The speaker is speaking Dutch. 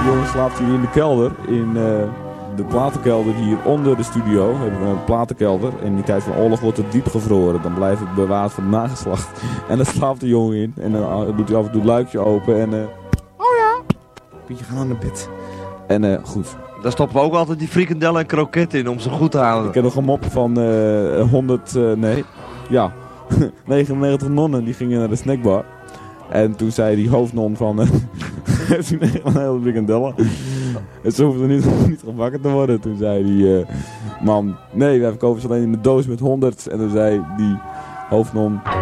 Die jongen slaapt hier in de kelder. In de platenkelder hier onder de studio. Hebben we een platenkelder. En in die tijd van oorlog wordt het diep gevroren. Dan blijft het bewaard voor de nageslacht. En daar slaapt de jongen in. En dan doet hij af en toe het luikje open. En oh ja. Pietje, ga naar bed. En goed. Daar stoppen we ook altijd die frikandellen en kroketten in om ze goed te houden. Ik heb nog een mop van 99 nonnen die gingen naar de snackbar. En toen zei die hoofdnon van... heeft u een hele frikandellen? En ze hoefden niet gebakken te worden. Toen zei die man... Nee, wij verkopen ze alleen in de doos met 100. En toen zei die hoofdnon...